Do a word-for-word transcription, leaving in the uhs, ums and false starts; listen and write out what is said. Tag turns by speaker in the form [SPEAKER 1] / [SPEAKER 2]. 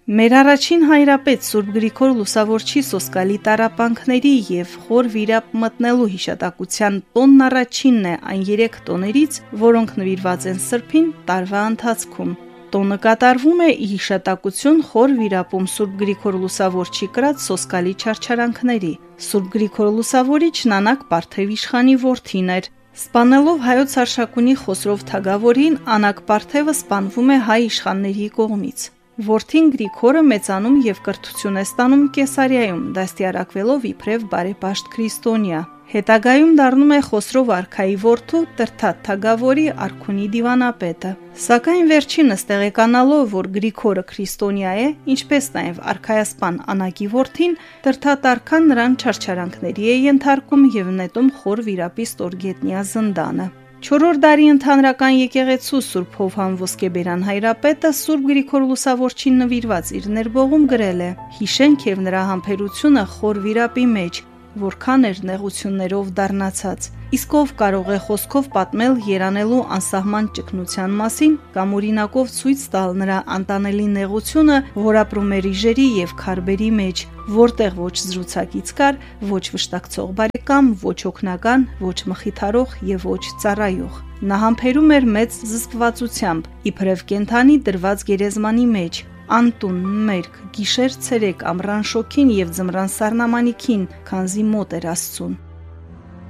[SPEAKER 1] Մեր առաջին հայրապետ Սուրբ Գրիգոր Լուսավորչի սոսկալի տառապանքների և խոր վիրապ մտնելու հիշատակության տոնն առաջինն է այն երեք տոներից, որոնք նվիրված են Սրբին տարվա ընթացքում։ Տոնը կատարվում է ի հիշատակություն խոր վիրապում Սուրբ Գրիգոր Լուսավորչի կրած սոսկալի չարչարանքների։ Սուրբ Գրիգոր Լուսավորիչն Անակ Պարթև իշխանի որդին էր։ Սպանելով հայոց հռչակունի Խոսրով թագավորին, Անակ Պարթևը սպանվում է հայ իշխանների կողմից։ Որդին Գրիգորը մեծանում և կրթություն է ստանում Կեսարիայում, դաստիարակվելով իբրև բարեպաշտ քրիստոնյա։ Հետագայում դառնում է Խոսրով արքայի որդու Տրդատ թագավորի արքունի դիվանապետը։ Սակայն վերջինս տեղեկանալով, որ Գրիգորը քրիստոնյա է, ինչպես նաև արքայասպան Անակի որդին, Տրդատ արքան նրան չարչարանքների է ենթարկում և նետում խոր վիրապի ստորգետնյա զնդանը։ Չորրորդ դարի ընդհանրական եկեղեցու Սուրբ Հովհան Ոսկեբերան հայրապետը Սուրբ Գրիգոր Լուսավորչին նվիրված իր ներբողում գրել է. «Հիշենք և նրա համբերությունը խոր վիրապի մեջ, որքան էր նեղություններով դառնացած։ Իսկ ով կարող է խոսքով պատմել երանելու անսահման ճգնության մասին կամ օրինակով ցույց տալ նրա անտանելի նեղությունը, որ ապրում էր իժերի և քարբերի մեջ, որտեղ ոչ զրուցակից կար, ոչ վշտակցող բարեկամ, ոչ օգնական, ոչ մխիթարող և ոչ ծառայող։ Նա համբերում էր մեծ զսպվածությամբ, իբրև կենդանի դրված գերեզմանի մեջ, անտուն, մերկ, գիշեր ցերեկ ամռան շոգին և ձմռան սառնամանիքին, քանզի մոտ էր Աստծուն։